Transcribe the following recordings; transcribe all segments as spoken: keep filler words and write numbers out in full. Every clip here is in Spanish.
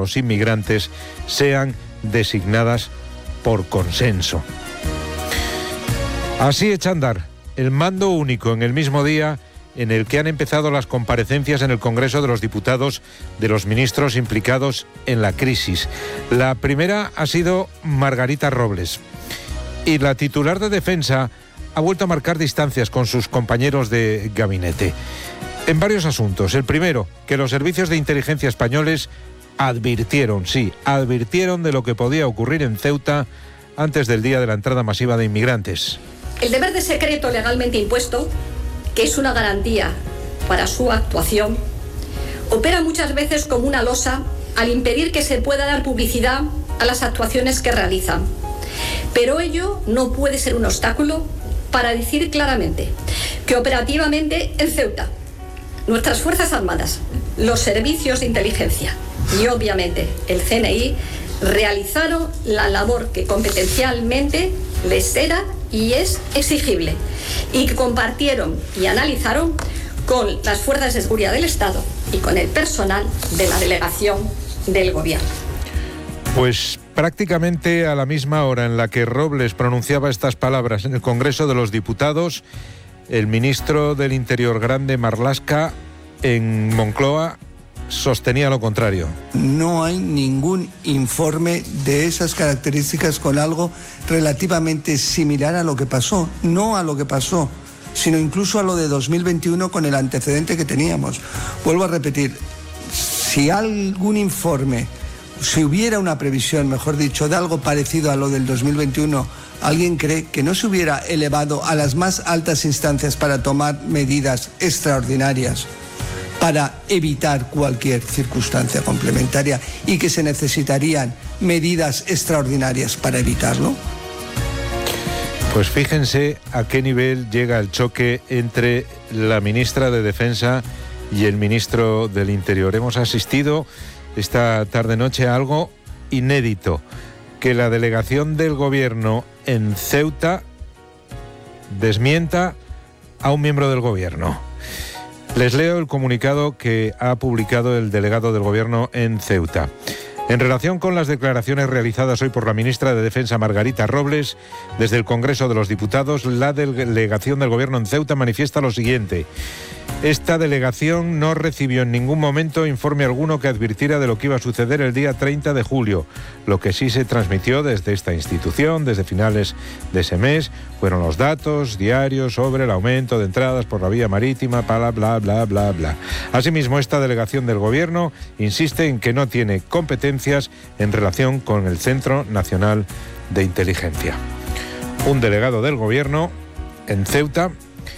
los inmigrantes sean designadas por consenso. Así echa a andar el mando único en el mismo día en el que han empezado las comparecencias en el Congreso de los Diputados de los ministros implicados en la crisis. La primera ha sido Margarita Robles, y la titular de Defensa ha vuelto a marcar distancias con sus compañeros de gabinete en varios asuntos. El primero, que los servicios de inteligencia españoles advirtieron, sí, advirtieron de lo que podía ocurrir en Ceuta antes del día de la entrada masiva de inmigrantes. El deber de secreto legalmente impuesto, que es una garantía para su actuación, opera muchas veces como una losa al impedir que se pueda dar publicidad a las actuaciones que realizan. Pero ello no puede ser un obstáculo para decir claramente que operativamente en Ceuta, nuestras Fuerzas Armadas, los servicios de inteligencia y obviamente el C N I realizaron la labor que competencialmente les era y es exigible, y que compartieron y analizaron con las fuerzas de seguridad del Estado y con el personal de la delegación del Gobierno. Pues prácticamente a la misma hora en la que Robles pronunciaba estas palabras en el Congreso de los Diputados, el ministro del Interior Grande Marlaska en Moncloa sostenía lo contrario. No hay ningún informe de esas características con algo relativamente similar a lo que pasó, no a lo que pasó, sino incluso a lo de dos mil veintiuno con el antecedente que teníamos. Vuelvo a repetir, si algún informe, si hubiera una previsión, mejor dicho, de algo parecido a lo del dos mil veintiuno, ¿alguien cree que no se hubiera elevado a las más altas instancias para tomar medidas extraordinarias para evitar cualquier circunstancia complementaria y que se necesitarían medidas extraordinarias para evitarlo? Pues fíjense a qué nivel llega el choque entre la ministra de Defensa y el ministro del Interior. Hemos asistido esta tarde-noche a algo inédito, que la delegación del Gobierno en Ceuta desmienta a un miembro del Gobierno. Les leo el comunicado que ha publicado el delegado del Gobierno en Ceuta. En relación con las declaraciones realizadas hoy por la ministra de Defensa Margarita Robles, desde el Congreso de los Diputados, la delegación del Gobierno en Ceuta manifiesta lo siguiente. Esta delegación no recibió en ningún momento informe alguno que advirtiera de lo que iba a suceder el día treinta de julio. Lo que sí se transmitió desde esta institución, desde finales de ese mes, fueron los datos diarios sobre el aumento de entradas por la vía marítima, bla, bla, bla, bla, bla. Asimismo, esta delegación del Gobierno insiste en que no tiene competencias en relación con el Centro Nacional de Inteligencia. Un delegado del Gobierno en Ceuta,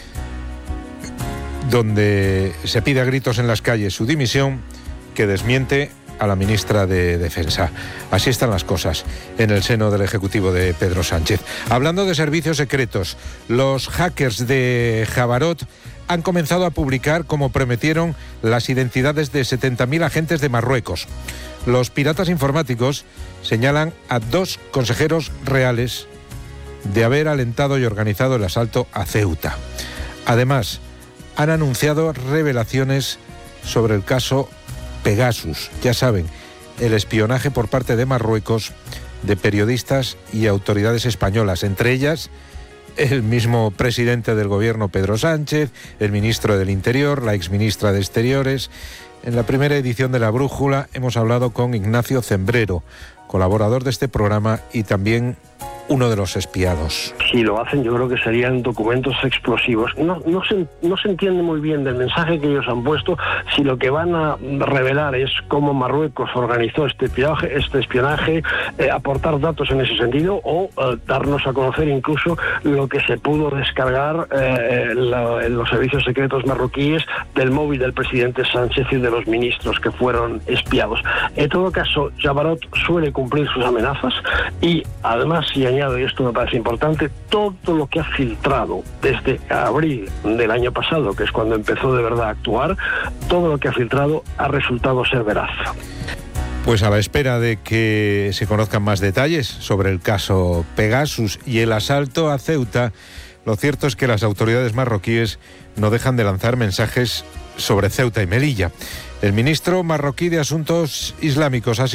donde se pide a gritos en las calles su dimisión, que desmiente a la ministra de Defensa. Así están las cosas en el seno del Ejecutivo de Pedro Sánchez. Hablando de servicios secretos, los hackers de Jabarot han comenzado a publicar, como prometieron, las identidades de setenta mil agentes de Marruecos. Los piratas informáticos señalan a dos consejeros reales de haber alentado y organizado el asalto a Ceuta. Además, han anunciado revelaciones sobre el caso Pegasus. Ya saben, el espionaje por parte de Marruecos de periodistas y autoridades españolas, entre ellas el mismo presidente del Gobierno, Pedro Sánchez, el ministro del Interior, la exministra de Exteriores. En la primera edición de La Brújula hemos hablado con Ignacio Zembrero, colaborador de este programa y también uno de los espiados. Si lo hacen, yo creo que serían documentos explosivos. No, no, se, no se entiende muy bien del mensaje que ellos han puesto si lo que van a revelar es cómo Marruecos organizó este espionaje, este espionaje eh, aportar datos en ese sentido o eh, darnos a conocer incluso lo que se pudo descargar eh, la, en los servicios secretos marroquíes del móvil del presidente Sánchez y de los ministros que fueron espiados. En todo caso, Jabarot suele cumplir sus amenazas y además, si añado, y esto me parece importante, todo lo que ha filtrado desde abril del año pasado, que es cuando empezó de verdad a actuar, todo lo que ha filtrado ha resultado ser veraz. Pues a la espera de que se conozcan más detalles sobre el caso Pegasus y el asalto a Ceuta, lo cierto es que las autoridades marroquíes no dejan de lanzar mensajes sobre Ceuta y Melilla. El ministro marroquí de Asuntos Islámicos ha